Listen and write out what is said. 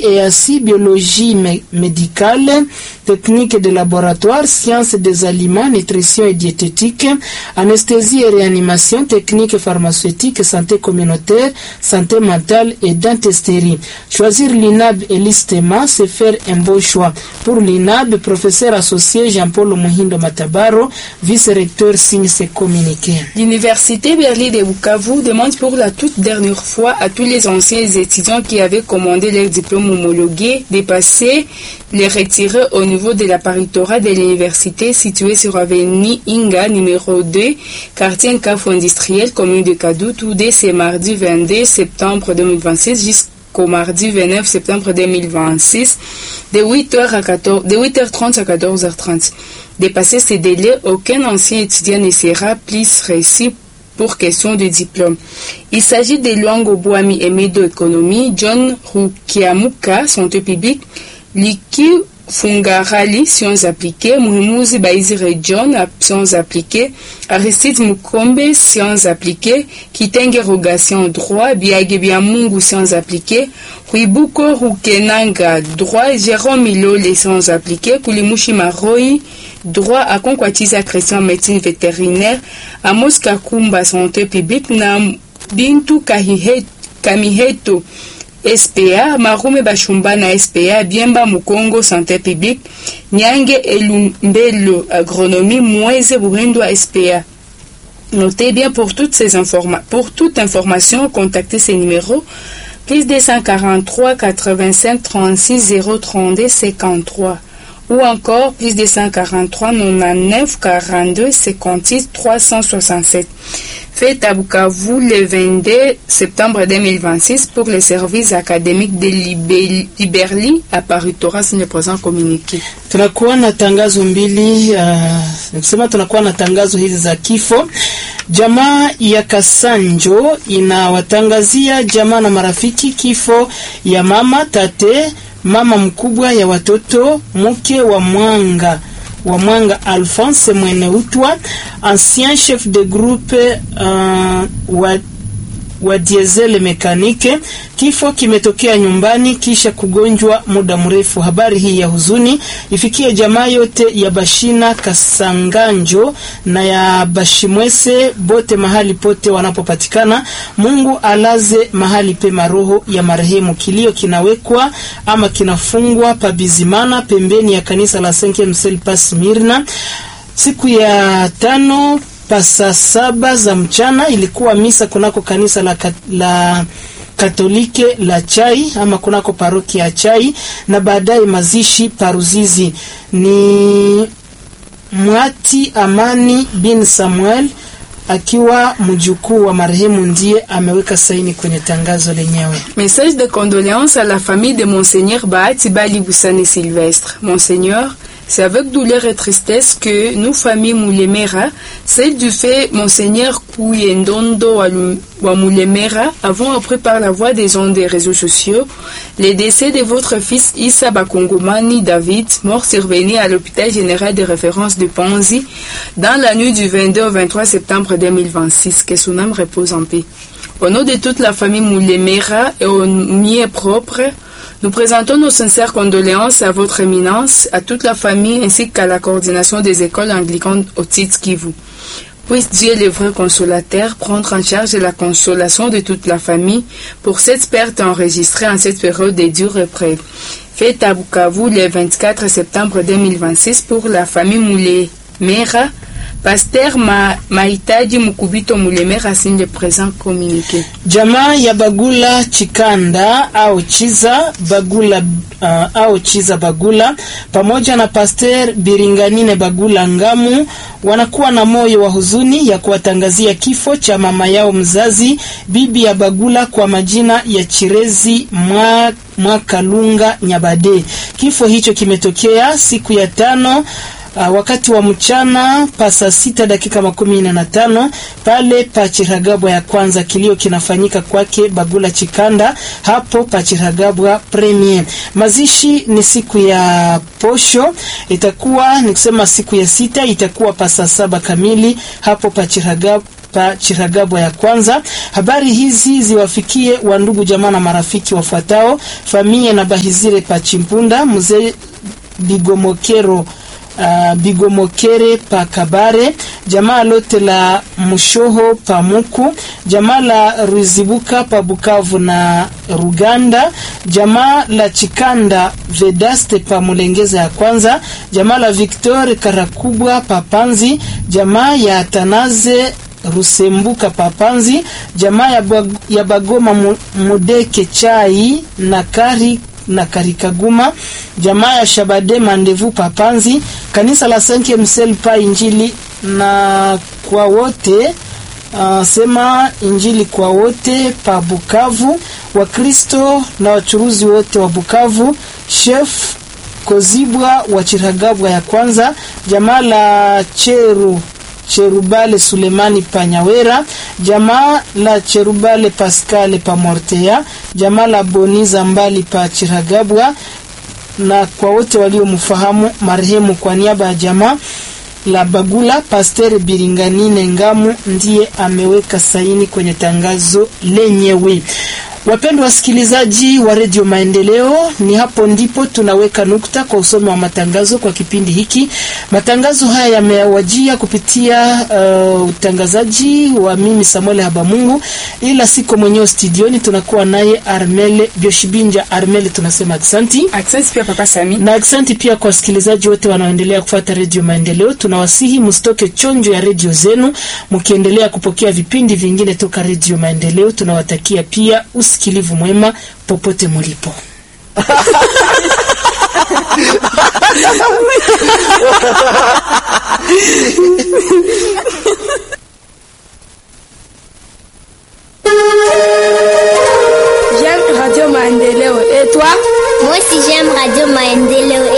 et assis, biologie médicale, technique de laboratoire, sciences des aliments, nutrition et diététique, anesthésie et réanimation, technique pharmaceutique, santé communautaire, santé mentale et dentisterie. Choisir l'INAB et l'ISTEMA, c'est faire un beau choix. Pour l'INAB, professeur associé Jean-Paul Muhindo Matabaro, vice-recteur, signe ses communiqués. L'Université Berli de Bukavu demande pour la toute dernière fois à tous les anciens étudiants qui avaient commandé leur diplôme homologué de passer les retirer au niveau de la paritorat de l'université située sur avenue Inga numéro 2, quartier Nkafou industriel, commune de Kadoutou, dès ce mardi 22 septembre 2026 jusqu'au mardi 29 septembre 2026, de 8h30 à 14h30. Dépasser ces délais, aucun ancien étudiant ne sera plus reçu pour question de diplôme. Il s'agit de Luango Boami et Médo-économie, John Rukiamuka, santé publique, Liki Fungarali, sciences appliquées, Muhimuzi Baizire John, sciences appliquées, Aristide Mukombe, sciences appliquées, Kitenge Rogation, droit, Biage Biamungu, sciences appliquées, Huibuko Rukenanga, droit, Jérôme Milo, les sciences appliquées, Kulimushi Maroi, droit à Konkwatiza Christian, médecine vétérinaire, Amos Kakumba, santé publique, na Bintu Kamiheto, SPA, Marume Bashumba na SPA, Biemba Mukongo, santé publique, Nyange Elumbelo, agronomie, Mweze Burindo, SPA. Notez bien pour toutes ces informations. Pour toute information, contactez ces numéros, plus 243 85 36 032 53. Ou encore plus 243 99 42 56 367. Faites à Bukavu le 22 septembre 2026 pour les services académiques de Liberli à Paritorat, signe présent communiqué. Tunakuwa na tangazo mbili, nikisema tunakuwa na tangazo hizi za kifo. Jamaa ya Kasanjo inawatangazia jamaa na marafiki kifo ya mama tate, mama mkubwa ya watoto, mke wa Mwanga Alphonse Mweneutwa, ancien chef de groupe wa diesel mécanique. Kifo kimetokea nyumbani kisha kugonjwa muda mrefu. Habari hii ya huzuni ifikie jamaa yote ya Bashina Kasanganjo na ya Bashimwese bote mahali pote wanapopatikana. Mungu alaze mahali pema roho ya marehemu. Kilio kinawekwa ama kinafungwa pabizimana pembeni ya kanisa la Saint-Michel Pas Mirna. Siku ya 5 pasa 7 za mchana ilikuwa misa kunako kanisa la Katolike la Chai ama kunako paroki ya Chai, na baadaye mazishi Paruzizi. Ni Mwati Amani bin Samuel akiwa mjukuu wa marehemu ndiye ameweka saini kwenye tangazo lenyewe. Message de condoléances à la famille de Monseigneur Bahati Bali Boussane Sylvestre. Monseigneur, c'est avec douleur et tristesse que nous, famille Moulemera, celle du fait Monseigneur Kouyendondo wa Moulemera, avons appris par la voie des ondes des réseaux sociaux les décès de votre fils Issa Bakongomani David, mort survenu à l'hôpital général de référence de Panzi dans la nuit du 22 au 23 septembre 2026. Que son âme repose en paix. Au nom de toute la famille Moulemera et au mien propre, nous présentons nos sincères condoléances à votre éminence, à toute la famille ainsi qu'à la coordination des écoles anglicanes au titre Kivu. Puisse Dieu, le vrai consolateur, prendre en charge la consolation de toute la famille pour cette perte enregistrée en cette période de dure épreuve. Fête à Bukavu le 24 septembre 2026 pour la famille Moulemera. Pasteur Mahitaji Mukubito Moulemera signe le présent communiqué. Jamaa ya Bagula Chikanda au Chiza Bagula pamoja na Pasteur Biringanine Bagula Ngamu wanakuwa na moyo wa huzuni ya kuwatangazia kifo cha mama yao mzazi bibi ya Bagula kwa majina ya Chirezi Mwakalunga Nyabade. Kifo hicho kimetokea siku ya 5 wakati wa mchana pasa 6 dakika 15 pale Pachiragabwa ya kwanza. Kilio kinafanyika kwake Bagula Chikanda hapo Pachiragabwa premier. Mazishi ni siku ya posho, itakuwa nikusema siku ya 6 itakuwa pasa 7 kamili hapo pa Chiragabwa ya kwanza. Habari hizi ziwafikie wandugu jamaa na marafiki wafuatao: familia na Bahizire pa Chimpunda, mzee Bigomokere pa Kabare, jamaa lote la Mushoho pa Muku, jamaa la Ruzibuka pa Bukavu na Ruganda, jamaa la Chikanda Vedaste pa Mulengeza ya kwanza, jamaa la Victor Karakubwa pa Panzi, jamaa ya Tanaze Rusembuka pa Panzi, jamaa ya Bagoma Mudeke Chai na Karikaguma, jamaa ya Shabade Mandevu pa Panzi, kanisa la Sanke Msel pa Injili na kwa wote sema Injili kwa wote pa Bukavu, Wakristo na wachuruzi wote wa Bukavu, Chef Kozibwa wa Chiragabwa ya kwanza, jamaa la Cherubale Sulemani pa Nyawera, jamaa la Cherubale Pascale pa Mortea, jamaa la Boniza Mbali pa Chiragabwa na kwa wote waliomfahamu marehemu. Kwa niaba ya jamaa la Bagula, Pasteur Biringanine Ngamu ndiye ameweka saini kwenye tangazo lenyewe. Wapendwa wasikilizaji wa Radio Maendeleo, ni hapo ndipo tunaweka nukta kwa usomi wa matangazo kwa kipindi hiki. Matangazo haya yamewajia kupitia utangazaji wa mimi Samuel Habamungu, ila siko mwenyewe studioni, tunakuwa naye Armel Bioshibinja. Armel, tunasema asante. Asante pia Papa Sami. Na asante pia kwa wasikilizaji wote wanaoendelea kufuata Radio Maendeleo. Tunawasihi msitoke chonjo ya radio zenu, mkiendelea kupokea vipindi vingine toka Radio Maendeleo. Tunawatakia pia usikilivu mwema popote mulipo. J'aime Radio Maendeleo. Et toi? Moi aussi j'aime Radio Maendeleo.